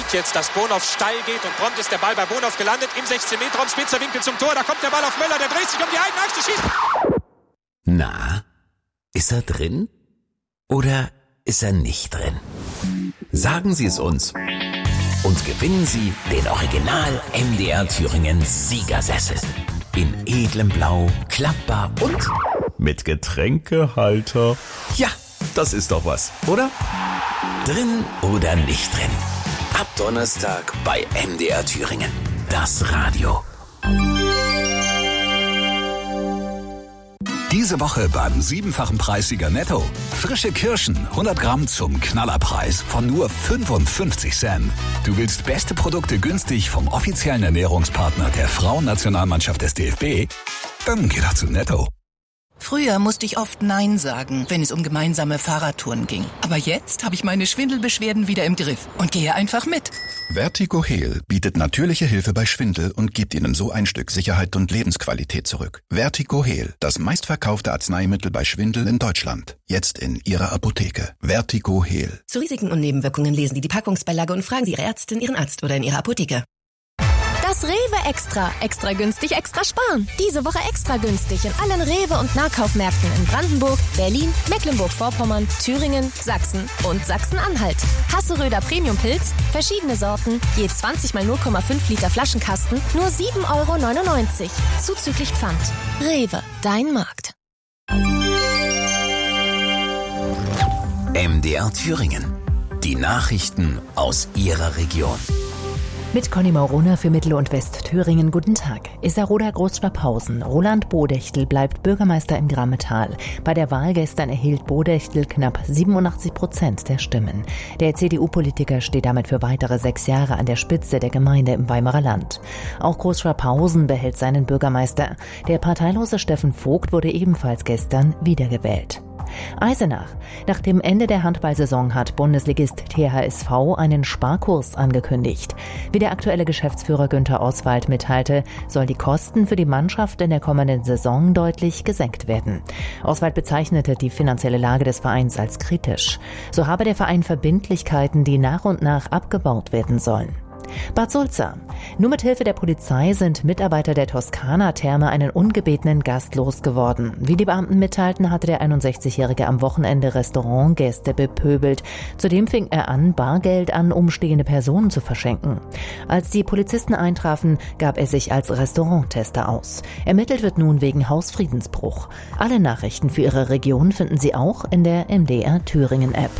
jetzt, dass Bonhoff steil geht und prompt ist der Ball bei Bonhoff gelandet im 16-Meter-Raum, spitzer Winkel zum Tor, da kommt der Ball auf Möller, der dreht sich um die eigene Achse, schießt. Na, ist er drin oder ist er nicht drin? Sagen Sie es uns und gewinnen Sie den Original MDR Thüringen Siegersessel. In edlem Blau, klappbar und mit Getränkehalter. Ja, das ist doch was, oder? Drin oder nicht drin? Ab Donnerstag bei MDR Thüringen. Das Radio. Diese Woche beim 7-fachen Preissieger Netto. Frische Kirschen, 100 Gramm zum Knallerpreis von nur 55 Cent. Du willst beste Produkte günstig vom offiziellen Ernährungspartner der Frauennationalmannschaft des DFB? Dann geh doch zu Netto. Früher musste ich oft Nein sagen, wenn es um gemeinsame Fahrradtouren ging. Aber jetzt habe ich meine Schwindelbeschwerden wieder im Griff und gehe einfach mit. Vertigo Heal bietet natürliche Hilfe bei Schwindel und gibt Ihnen so ein Stück Sicherheit und Lebensqualität zurück. Vertigo Heal, das meistverkaufte Arzneimittel bei Schwindel in Deutschland. Jetzt in Ihrer Apotheke. Vertigo Heal. Zu Risiken und Nebenwirkungen lesen Sie die Packungsbeilage und fragen Sie Ihre Ärztin, Ihren Arzt oder in Ihrer Apotheke. Das Rewe Extra. Extra günstig, extra sparen. Diese Woche extra günstig in allen Rewe- und Nahkaufmärkten in Brandenburg, Berlin, Mecklenburg-Vorpommern, Thüringen, Sachsen und Sachsen-Anhalt. Hasseröder Premium-Pilz, verschiedene Sorten, je 20 mal 0,5 Liter Flaschenkasten, nur 7,99 €. Zuzüglich Pfand. Rewe, dein Markt. MDR Thüringen. Die Nachrichten aus Ihrer Region. Mit Conny Maurona für Mittel- und Westthüringen. Guten Tag. Isarhoda Großschwabhausen. Roland Bodechtel bleibt Bürgermeister im Grammetal. Bei der Wahl gestern erhielt Bodechtel knapp 87% der Stimmen. Der CDU-Politiker steht damit für weitere 6 Jahre an der Spitze der Gemeinde im Weimarer Land. Auch Großschwabhausen behält seinen Bürgermeister. Der parteilose Steffen Vogt wurde ebenfalls gestern wiedergewählt. Eisenach. Nach dem Ende der Handballsaison hat Bundesligist THSV einen Sparkurs angekündigt. Wie der aktuelle Geschäftsführer Günther Oswald mitteilte, soll die Kosten für die Mannschaft in der kommenden Saison deutlich gesenkt werden. Oswald bezeichnete die finanzielle Lage des Vereins als kritisch. So habe der Verein Verbindlichkeiten, die nach und nach abgebaut werden sollen. Bad Sulza. Nur mit Hilfe der Polizei sind Mitarbeiter der Toskana-Therme einen ungebetenen Gast losgeworden. Wie die Beamten mitteilten, hatte der 61-Jährige am Wochenende Restaurantgäste bepöbelt. Zudem fing er an, Bargeld an umstehende Personen zu verschenken. Als die Polizisten eintrafen, gab er sich als Restauranttester aus. Ermittelt wird nun wegen Hausfriedensbruch. Alle Nachrichten für Ihre Region finden Sie auch in der MDR Thüringen App.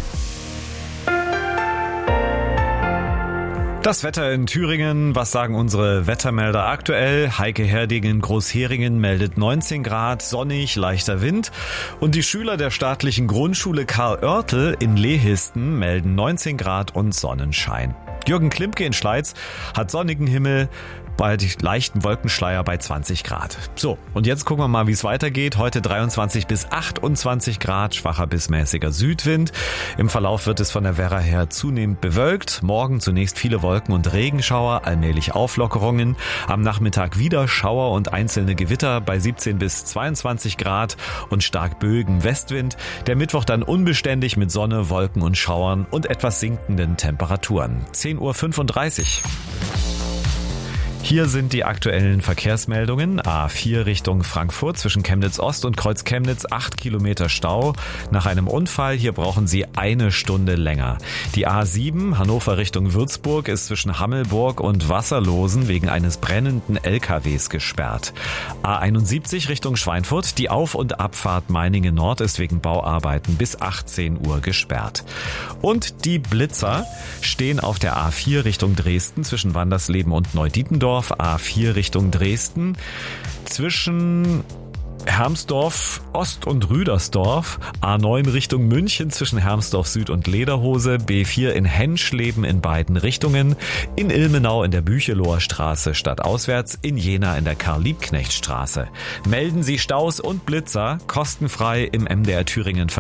Das Wetter in Thüringen, was sagen unsere Wettermelder aktuell? Heike Herding in Großheringen meldet 19 Grad, sonnig, leichter Wind. Und die Schüler der staatlichen Grundschule Karl Oertel in Lehisten melden 19 Grad und Sonnenschein. Jürgen Klimke in Schleiz hat sonnigen Himmel, bei leichten Wolkenschleier bei 20 Grad. So, und jetzt gucken wir mal, wie es weitergeht. Heute 23 bis 28 Grad, schwacher bis mäßiger Südwind. Im Verlauf wird es von der Werra her zunehmend bewölkt. Morgen zunächst viele Wolken und Regenschauer, allmählich Auflockerungen. Am Nachmittag wieder Schauer und einzelne Gewitter bei 17 bis 22 Grad und stark böigen Westwind. Der Mittwoch dann unbeständig mit Sonne, Wolken und Schauern und etwas sinkenden Temperaturen. 10:35 Uhr. Hier sind die aktuellen Verkehrsmeldungen. A4 Richtung Frankfurt zwischen Chemnitz Ost und Kreuz Chemnitz 8 Kilometer Stau. Nach einem Unfall, hier brauchen Sie 1 Stunde länger. Die A7 Hannover Richtung Würzburg ist zwischen Hammelburg und Wasserlosen wegen eines brennenden LKWs gesperrt. A71 Richtung Schweinfurt, die Auf- und Abfahrt Meiningen Nord ist wegen Bauarbeiten bis 18 Uhr gesperrt. Und die Blitzer stehen auf der A4 Richtung Dresden zwischen Wandersleben und Neudietendorf. A4 Richtung Dresden zwischen Hermsdorf Ost und Rüdersdorf, A9 Richtung München zwischen Hermsdorf Süd und Lederhose, B4 in Henschleben in beiden Richtungen, in Ilmenau in der Bücheloher Straße stadtauswärts, in Jena in der Karl-Liebknecht-Straße. Melden Sie Staus und Blitzer kostenfrei im MDR Thüringen